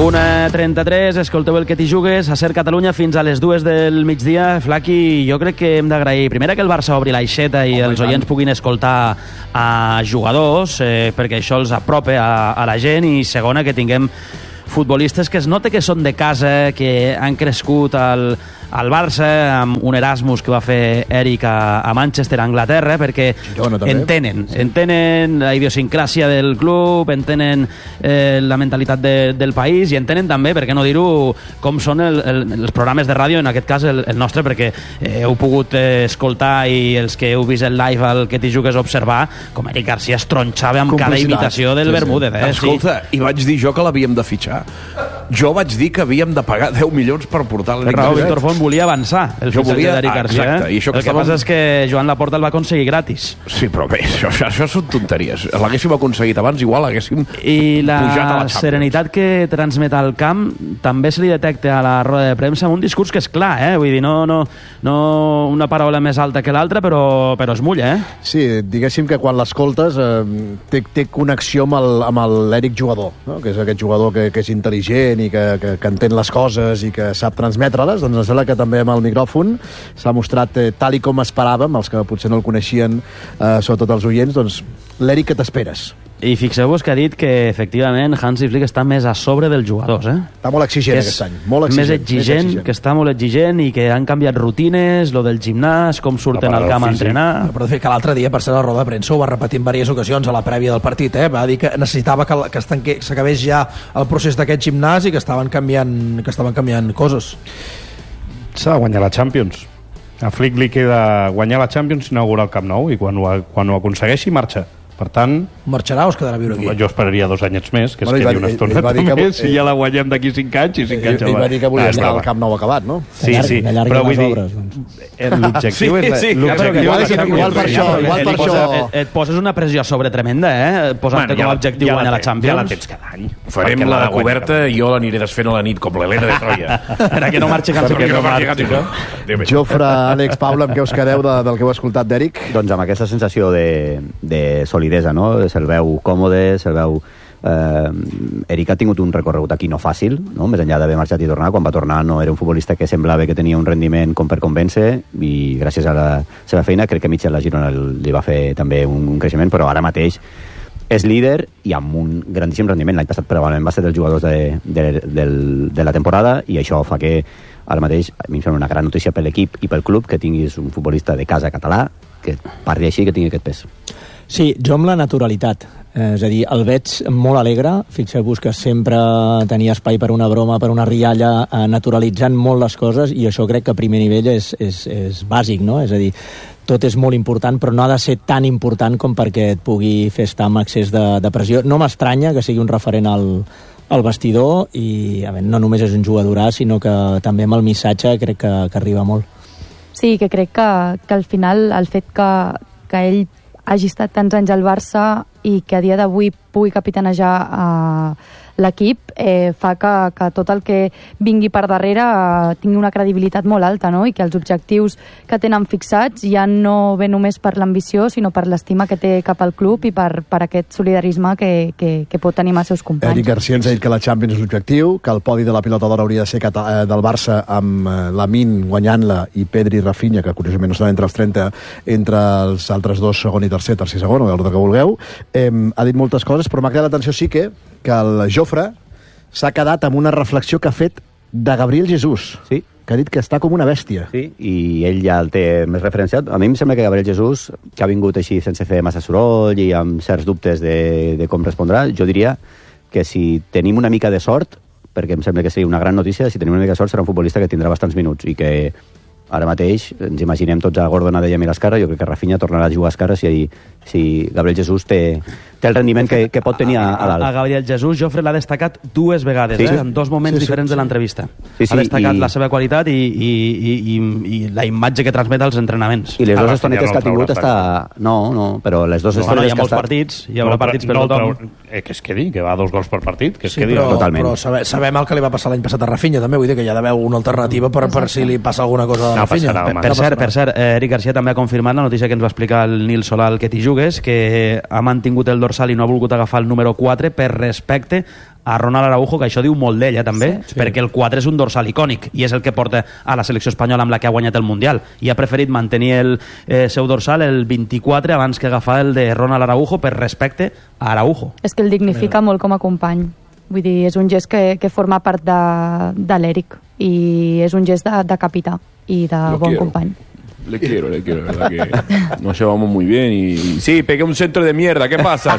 1:33, escolteu el que t'hi jugues a Ser Catalunya fins a les 2 del migdia. Flaqui, jo crec que hem d'agrair primera que el Barça obri l'aixeta i els oients puguin escoltar a jugadors, perquè això els apropa a la gent, i segona que tinguem futbolistes que es nota que són de casa, que han crescut al Barça, amb un Erasmus que va fer Eric a Manchester, a Anglaterra, perquè entenen la idiosincràsia del club, entenen la mentalitat del país, i entenen també, per què no dir-ho, com són els programes de ràdio, en aquest cas el nostre, perquè heu pogut escoltar, i els que heu vist el live al que t'hi jugues observar, com Eric Garcia es tronxava amb cada imitació del Bermúdez. Escolta, i vaig dir jo que l'havíem de fitxar. Jo vaig dir que havíem de pagar 10 milions per portar l'Eric Garcia. Víctor Font volia avançar el fitxatge d'Eric Garcia. Exacte. El que passa és que Joan Laporta el va aconseguir gratis. Sí, però bé, això són tonteries. L'haguéssim aconseguit abans, igual haguéssim pujat a la Champions. I la serenitat que transmet al camp també se li detecta a la roda de premsa amb un discurs que és clar, vull dir, no una paraula més alta que l'altra, però es mulla, Sí, diguéssim que quan l'escoltes té connexió amb l'Eric jugador, no? Que és aquest jugador que és intel·ligent i que entén les coses i que sap transmetre-les. Doncs em sembla que també amb el micròfon s'ha mostrat tal i com esperàvem, els que potser no el coneixien, sobretot els oients, doncs l'Eric que t'esperes. I fixeu-vos que ha dit que efectivament Hansi Flick està més a sobre dels jugadors, Està molt exigent aquest any, molt exigent. Més exigent, que està molt exigent, i que han canviat rutines, lo del gimnàs, com surten al camp a entrenar. Però de fet que l'altre dia, per ser a la roda de premsa, ho va repetir en diverses ocasions a la prèvia del partit, va dir que necessitava que s'acabés ja el procés d'aquest gimnàs i que estaven canviant coses. S'ha de guanyar la Champions. A Flick li queda guanyar la Champions i inaugurar el Camp Nou, i quan ho aconsegueixi marxa. Per tant... Marxarà o es quedarà a viure aquí? Jo esperaria 2 anyets més, que es quedi una estona més, si ja la guanyem d'aquí 5 anys, i 5 anys... Ell va dir que volia estar al Camp Nou acabat, no? Sí, però vull dir... L'objectiu és... Igual per això... Et poses una pressió sobre tremenda, posant-te com a objectiu guanyar la Champions. Ja la tens cada any. Farem la coberta i jo l'aniré desfent a la nit, com l'Helena de Troia. Era que no marxi Hansi. Jofre, Àlex, Paula, amb què us quedeu del que heu escoltat d'Eric? Doncs amb aquesta sensació de solidesa, no? Se'l veu còmode, se'l veu... Eric ha tingut un recorregut aquí no fàcil, no? Més enllà d'haver marxat i tornar. Quan va tornar no era un futbolista que semblava que tenia un rendiment com per convèncer, i gràcies a la seva feina crec que Mitchell a Girona li va fer també un creixement, però ara mateix és líder i amb un grandíssim rendiment. L'any passat probablement va ser dels jugadors de la temporada, i això fa que ara mateix a mi em sembla una gran notícia per l'equip i pel club que tinguis un futbolista de casa català que parli així, que tingui aquest pes. Sí, jo amb la naturalitat. És a dir, el veig molt alegre. Fixeu-vos que sempre tenia espai per una broma, per una rialla, naturalitzant molt les coses, i això crec que a primer nivell és bàsic, no? És a dir, tot és molt important, però no ha de ser tan important com perquè et pugui fer estar amb excés de pressió. No m'estranya que sigui un referent al vestidor, i a veure, no només és un jugadorà, sinó que també amb el missatge crec que arriba molt. Sí, que crec que al final el fet que ell hagi estat tants anys al Barça i que a dia d'avui pugui capitanejar l'equip fa que tot el que vingui per darrere tingui una credibilitat molt alta, no? I que els objectius que tenen fixats ja no ve només per l'ambició, sinó per l'estima que té cap al club i per aquest solidarisme que pot tenir amb els seus companys. Eric Garcia ens ha dit que la Champions és l'objectiu, que el podi de la pilota d'or hauria de ser del Barça, amb Lamine guanyant-la i Pedri i Rafinha, que curiosament no estan entre els 30, entre els altres dos, segon i tercer i segon, o l'ordre que vulgueu. Ha dit moltes coses, però m'ha quedat l'atenció sí que el Jofre s'ha quedat amb una reflexió que ha fet de Gabriel Jesús, sí, que ha dit que està com una bèstia. Sí, i ell ja el té més referenciat. A mi em sembla que Gabriel Jesús, que ha vingut així sense fer massa soroll i amb certs dubtes de com respondrà, jo diria que si tenim una mica de sort, perquè em sembla que seria una gran notícia, si tenim una mica de sort serà un futbolista que tindrà bastants minuts, i que ara mateix ens imaginem tots a Gordon Adella a Escarra. Jo crec que Rafinha tornarà a jugar a Escarra si Gabriel Jesús té el rendiment que pot tenir a dalt. A Gabriel Jesús, Jofre l'ha destacat 2 vegades, en 2 moments diferents de l'entrevista. Ha destacat la seva qualitat i la imatge que transmet als entrenaments. I les 2 estonetes que ha tingut està... No, però les 2 estonetes hi ha molts partits, hi haurà partits per tothom. Que es quedi, que va 2 gols per partit, que es quedi totalment. Però sabem el que li va passar l'any passat a Rafinha, també, vull dir que hi ha d'haver una alternativa per si li passa alguna cosa a Rafinha. Per cert, Eric Garcia també ha confirmat la notícia que ens va explicar el Nil Solà al que t'hi jugues, que ha mantingut el dorsal i no ha volgut agafar el número 4 per respecte a Ronald Araujo, que això diu molt d'ell, també, perquè el 4 és un dorsal icònic i és el que porta a la selecció espanyola amb la que ha guanyat el Mundial, i ha preferit mantenir el seu dorsal, el 24, abans que agafar el de Ronald Araujo, per respecte a Araujo. És que el dignifica molt com a company. Vull dir, és un gest que forma part de l'Eric i és un gest de capità i de bon company. Le quiero, verdad que nos llevamos muy bien y sí, pegué un centro de mierda, ¿qué pasa?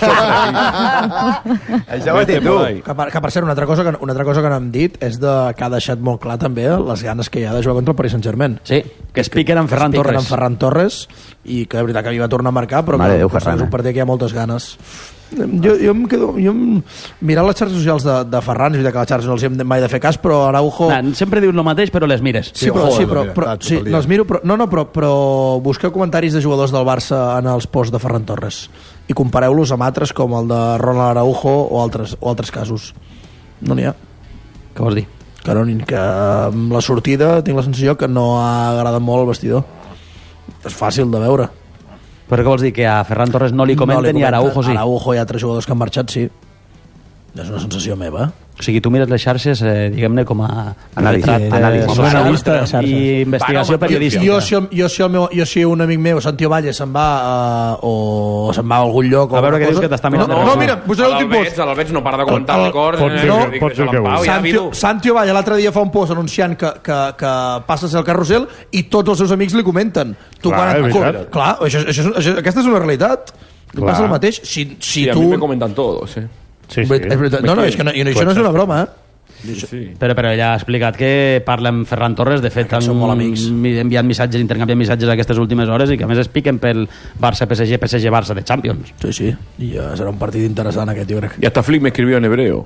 Això ho dit tu. Que per cert, una altra cosa que no hem dit és que ha deixat molt clar també les ganes que hi ha de jugar contra el Paris Saint-Germain. Sí, que es piquen amb Ferran Torres. I que de veritat que havia va tornar a marcar, però que és un partit que hi ha moltes ganes. Jo em quedo mirant les xarxes socials de Ferran, és veritat que les xarxes no els hem mai de fer cas, però Araujo... Sempre dius el mateix, però les mires. Sí, les miro, però busqueu comentaris de jugadors del Barça en els posts de Ferran Torres i compareu-los amb altres com el de Ronald Araujo o altres casos. No n'hi ha. Què vols dir? Que amb la sortida tinc la sensació que no ha agradat molt el vestidor. És fàcil de veure. Però què vols dir, que a Ferran Torres no li comenten i a Araujo sí? A Araujo i a altres jugadors que han marxat, sí. És una sensació meva. O sigui, tu mires les xarxes, diguem-ne, com a anàlisi i investigació periodística. Jo si un amic meu, Santiago Valle, se'n va o se'n va a algun lloc... A veure què dius que t'està mirant. No, mira, posaré l'últim post. L'Albets no para de comentar el cor. Pots fer el que vulguis. Santiago Valle l'altre dia fa un post anunciant que passes el carrusel i tots els seus amics li comenten. Clar, aquesta és una realitat. Passa el mateix. Si a tu... mi me comentan todos, Sí. No, és que això no és una broma, Sí. Però ella ha explicat que parla amb Ferran Torres, de fet són molt amics, enviant missatges, intercanviant missatges aquestes últimes hores, i que a més es piquen pel Barça-PSG, PSG-Barça de Champions. Sí, i serà un partit interessant aquest, jo crec. Y hasta Flick me escribió en hebreo.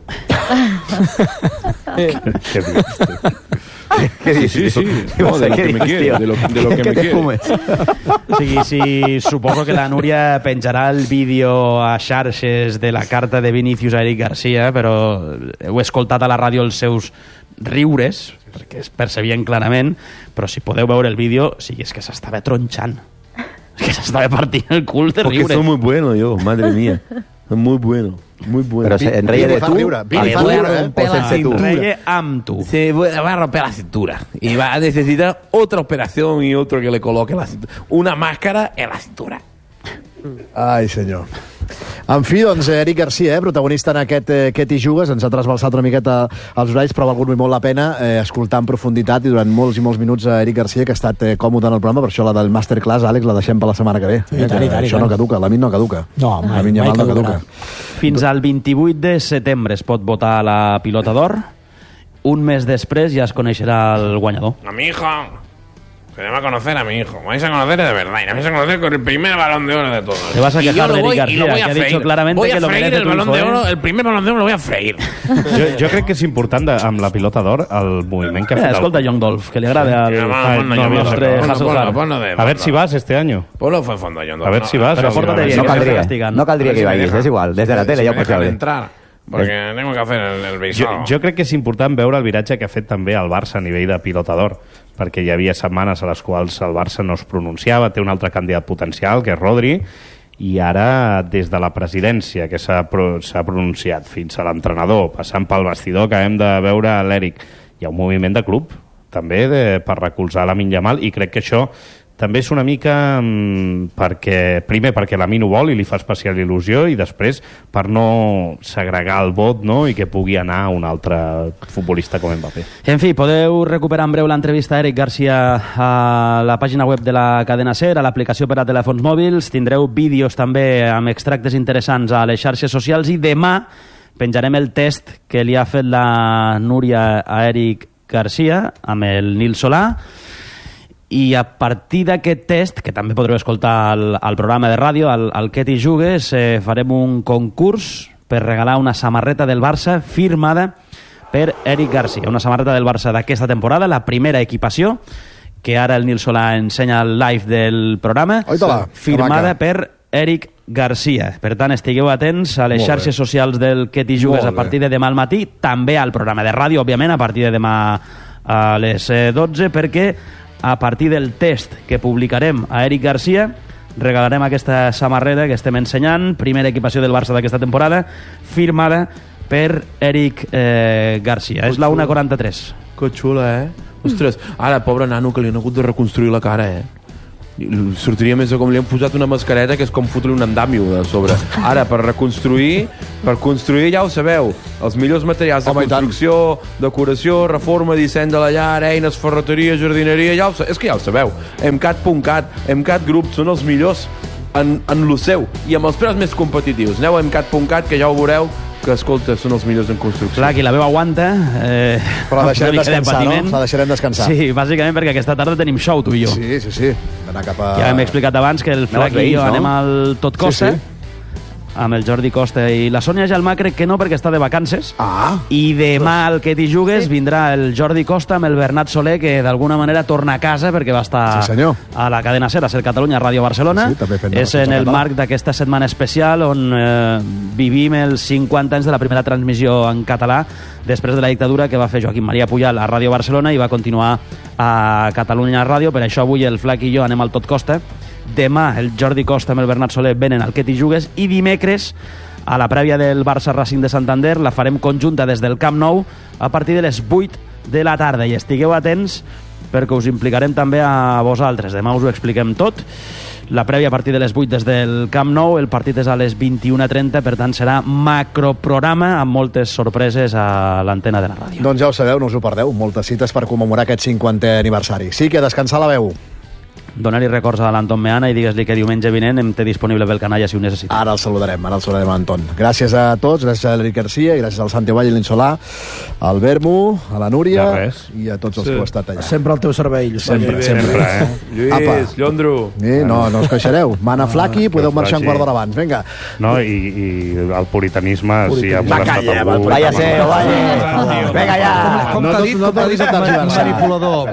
¿Qué dices? Sí. No, de lo que me quiere, de lo que me quiere. O sigui, suposo que la Núria penjarà el vídeo a xarxes de la carta de Vinícius a Eric Garcia, però heu escoltat a la ràdio els seus riures, perquè es percebien clarament, però si podeu veure el vídeo, sí, és que s'estava tronxant. És que s'estava partint el cul de riure. Porque soy muy bueno yo, madre mía. Muy bueno. Pero se enreie de tu, se enreie amb tu. Se va a romper la cintura y va a necesitar otra operación y otro que le coloque la cintura. Una máscara en la cintura. Ai, senyor. En fi, doncs, Eric Garcia, protagonista en aquest Què t'hi jugues, ens ha trasbalsat una miqueta els horàries, però ha valgut molt la pena escoltar en profunditat i durant molts i molts minuts a Eric Garcia, que ha estat còmode en el programa, per això la del Masterclass, Àlex, la deixem per la setmana que ve. Això no caduca, la MIN no caduca. No, mai no caduca. Fins al 28 de setembre es pot votar la Pilota d'Or. Un mes després ja es coneixerà el guanyador. A mi hijo, que me va a conocer a mi hijo. Me vais a conocer de verdad. Y me vais a conocer con el primer balón de oro de todos. Te vas a quejar de Eric García, que ha dicho claramente voy que lo merece el balón de oro, el primer balón de oro lo voy a freír. Jo crec que és important amb la Pilota d'Or el moviment que ha fet. Escolta, Young Dolph, que le agrade al nostre Hasselhoff. A ver si vas este año. Ponlo fue fondo, Young Dolph. A ver si vas. Pero pórtate bien, no caldria que hi vagis, és igual. Des de la tele ja ho pots veure. Entrar. Porque tengo que hacer el visado. Jo crec que és important veure el viratge que ha fet també el Barça a nivell de Pilota d'Or, perquè hi havia setmanes a les quals el Barça no es pronunciava, té un altre candidat potencial, que és Rodri, i ara des de la presidència, que s'ha pronunciat, fins a l'entrenador, passant pel vestidor, que hem de veure l'Eric, hi ha un moviment de club també per recolzar Lamine Yamal, i crec que això també és una mica primer perquè Lamine ho vol i li fa especial il·lusió, i després per no segregar el vot, no? I que pugui anar a un altre futbolista com Mbappé. En fi, podeu recuperar en breu l'entrevista a Eric Garcia a la pàgina web de la cadena SER, a l'aplicació per a telèfons mòbils. Tindreu vídeos també amb extractes interessants a les xarxes socials, i demà penjarem el test que li ha fet la Núria a Eric Garcia amb el Nil Solà, i a partir d'aquest test, que també podreu escoltar al programa de ràdio, al Què t'hi jugues, farem un concurs per regalar una samarreta del Barça firmada per Eric Garcia, una samarreta del Barça d'aquesta temporada, la primera equipació, que ara el Nil Solà ensenya el live del programa, firmada per Eric Garcia. Per tant, estigueu atents a les xarxes socials del Què t'hi jugues a partir de demà al matí, també al programa de ràdio, òbviament, a partir de demà a les 12, perquè a partir del test que publicarem a Eric Garcia regalarem aquesta samarreta que estem ensenyant, primera equipació del Barça d'aquesta temporada, firmada per Eric Garcia. És la 1:43. Que xula, Ostres, ara, pobre nano, que li han hagut de reconstruir la cara, sortiria més com li han posat una mascareta que és com fotre un andamio de sobre. Ara, per construir ja ho sabeu, els millors materials de construcció, decoració, reforma, disseny de la llar, eines, ferreteria, jardineria, és que ja ho sabeu. MCAT Group són els millors en lo seu i amb els preus més competitius. Aneu a MCAT.cat, que ja ho veureu, que, escolta, són els millors en construcció. Clar, aquí la veu aguanta. Però la deixarem descansar, no? La deixarem descansar. Sí, bàsicament perquè aquesta tarda tenim show, tu i jo. Sí. Anar cap a... Ja hem explicat abans que el Flac i jo anem al Tot Costa. Sí. Amb el Jordi Costa i la Sònia Gelmà crec que no, perquè està de vacances. I demà al Que t'hi jugues vindrà el Jordi Costa amb el Bernat Soler, que d'alguna manera torna a casa perquè va estar a la cadena SER, a SER Catalunya, Ràdio Barcelona. És en el marc d'aquesta setmana especial on vivim els 50 anys de la primera transmissió en català després de la dictadura que va fer Joaquim Maria Pujal a Ràdio Barcelona i va continuar a Catalunya Ràdio. Per això avui el Flac i jo anem al Tot Costa. Demà el Jordi Costa amb el Bernat Soler venen al Que t'hi jugues i dimecres a la prèvia del Barça Racing de Santander la farem conjunta des del Camp Nou a partir de les 8 de la tarda i estigueu atents perquè us implicarem també a vosaltres. Demà us ho expliquem tot. La prèvia a partir de les 8 des del Camp Nou, el partit és a les 21:30, per tant serà macroprograma amb moltes sorpreses a l'antena de la ràdio. Doncs ja ho sabeu, no us ho perdeu, moltes cites per commemorar aquest 50è aniversari. Sí, que a descansar la veu. Donar-li records a l'Anton Meana i digues-li que diumenge vinent em té disponible pel canalla si ho necessita. Ara el saludarem a l'Anton. Gràcies a tots, gràcies a l'Eric Garcia i gràcies al Santi Vall i l'Insolà, al Bermu, a la Núria i a tots els que heu estat allà. Sempre al teu servei, Lluís. Sempre. Lluís, Llondro. No us queixareu. Mana Flaqui, podeu marxar un quart d'hora abans. Vinga. No, i el puritanisme, si ha molestat algú. Vaya Seo, vaya. Vinga, ja. Com t'ha dit? Manipulador.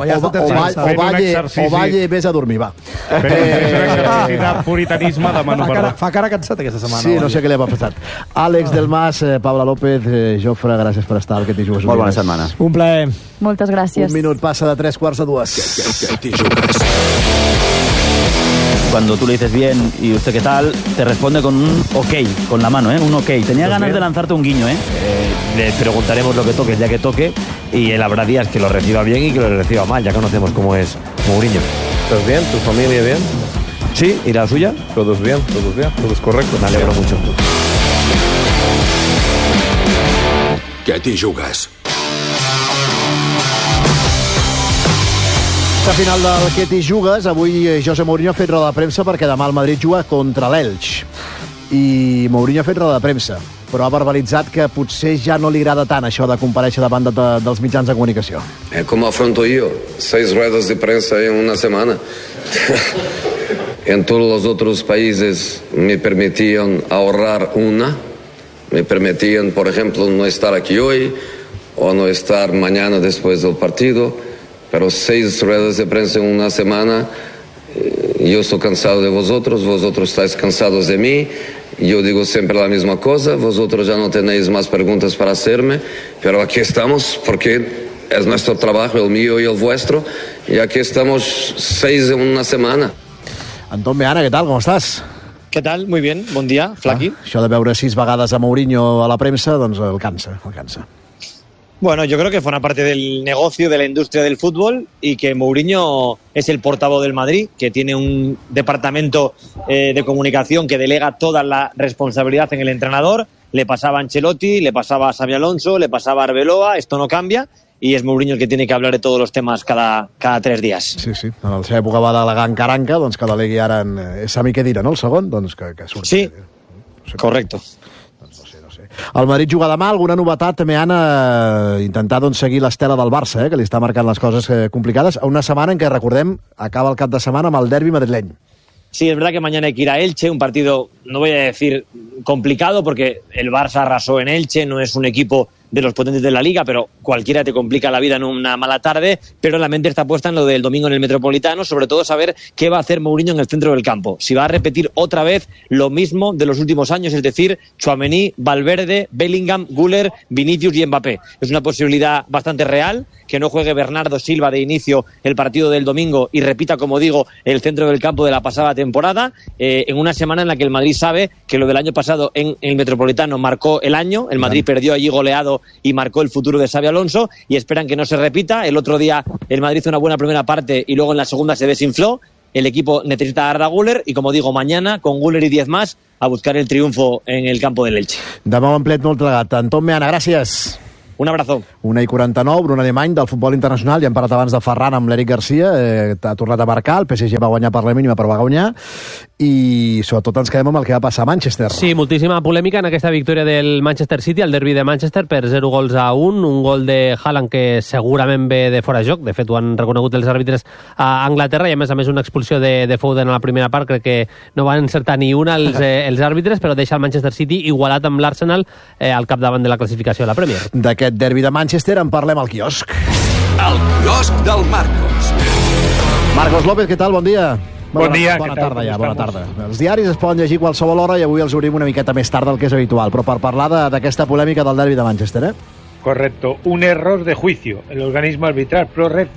O Valle, vés a dormir, va. Fent un exercici de puritanisme demano perdó. Fa cara cansat aquesta setmana. Sí, no sé què li ha passat. Àlex del Mas, Paula López, Jofre, gràcies per estar al Que t'hi jugues. Molt bona setmana. Un plaer. Moltes gràcies. Un minut passa de 3:45. Que t'hi jugues. Cuando tú le dices bien y usted qué tal, te responde con un ok, con la mano, un ok. Tenía ganas de lanzarte un guiño, Le preguntaremos lo que toque el día que toque y él habrá días que lo reciba bien y que lo reciba mal. Ya conocemos cómo es Mourinho. ¿Estás bien? ¿Tu familia bien? Sí, ¿y la suya? Todos bien, todo es correcto. Me alegro mucho. Que t'hi jugues. A final del Que t'hi jugues, avui José Mourinho ha fet roda de premsa perquè demà el Madrid juga contra l'Elx. I Mourinho ha fet roda de premsa, però ha verbalitzat que potser ja no li agrada tant això de comparèixer davant dels mitjans de comunicació. ¿Cómo afronto yo 6 ruedas de prensa en una semana? En todos los otros países me permitían ahorrar una. Me permitían, por ejemplo, no estar aquí hoy o no estar mañana después del partido. Pero 6 ruedas de prensa en una semana, yo estoy cansado de vosotros estáis cansados de mí. Yo digo siempre la misma cosa, vosotros ya no tenéis más preguntas para hacerme, pero aquí estamos porque es nuestro trabajo, el mío y el vuestro, y aquí estamos 6 en una semana. Anton Meana, ¿qué tal? ¿Cómo estás? ¿Qué tal? Muy bien, bon dia, Flaqui. Això de veure 6 vegades a Mourinho a la premsa, doncs el cansa. Bueno, yo creo que forma parte del negocio, de la industria del fútbol, y que Mourinho es el portavoz del Madrid, que tiene un departamento de comunicación que delega toda la responsabilidad en el entrenador. Le pasaba a Ancelotti, le pasaba a Xabi Alonso, le pasaba a Arbeloa, esto no cambia, y es Mourinho el que tiene que hablar de todos los temas cada 3 días. Sí. En la seva època va delegar en Caranca, doncs que delegui ara en Sami Khedira, no? El segon, doncs que surti. Sí, correcto. El Madrid juga demà, alguna novetat també, Anna, intentar doncs, seguir l'estela del Barça, que li està marcant les coses complicades, a una setmana en què, recordem, acaba el cap de setmana amb el derbi madrileny. Sí, es verdad que mañana hay que ir a Elche, un partido, no voy a decir complicado, porque el Barça arrasó en Elche, no es un equipo de los potentes de la Liga, pero cualquiera te complica la vida en una mala tarde, pero la mente está puesta en lo del domingo en el Metropolitano, sobre todo saber qué va a hacer Mourinho en el centro del campo. Si va a repetir otra vez lo mismo de los últimos años, es decir, Tchouaméni, Valverde, Bellingham, Güler, Vinicius y Mbappé. Es una posibilidad bastante real, que no juegue Bernardo Silva de inicio el partido del domingo y repita, como digo, el centro del campo de la pasada temporada, en una semana en la que el Madrid sabe que lo del año pasado en el Metropolitano marcó el año, el Madrid perdió allí goleado y marcó el futuro de Xabi Alonso, y esperan que no se repita. El otro día el Madrid hizo una buena primera parte y luego en la segunda se desinfló. El equipo necesita a Arda Güler y, como digo, mañana con Güler y 10 más a buscar el triunfo en el campo del Elche. Demà en plet molt plegat. Anton Meana, gràcies. Un abrazo. 1:49, Bruno Alemany, del futbol internacional. Ja hem parlat abans de Ferran amb l'Eric Garcia. Ha tornat a marcar, el PSG va guanyar per la mínima, però va guanyar. I sobretot ens quedem amb el que va passar a Manchester. Sí, moltíssima polèmica en aquesta victòria del Manchester City, el derbi de Manchester, per 0-1, un gol de Haaland que segurament ve de fora de joc. De fet, ho han reconegut els àrbitres a Anglaterra, i a més una expulsió de Foden a la primera part. Crec que no van encertar ni una els àrbitres, però deixa el Manchester City igualat amb l'Arsenal al capdavant de la classificació de la Premier. D'aquest derbi de Manchester en parlem al quiosc. El quiosc del Marcos. Marcos López, què tal? Bon dia. Bon dia. Bona tarda ja, bona tarda. Els diaris es poden llegir qualsevol hora i avui els obrim una miqueta més tard del que és habitual, però per parlar d'aquesta polèmica del derbi de Manchester, Correcto. Un error de juicio. El organismo arbitral ProRef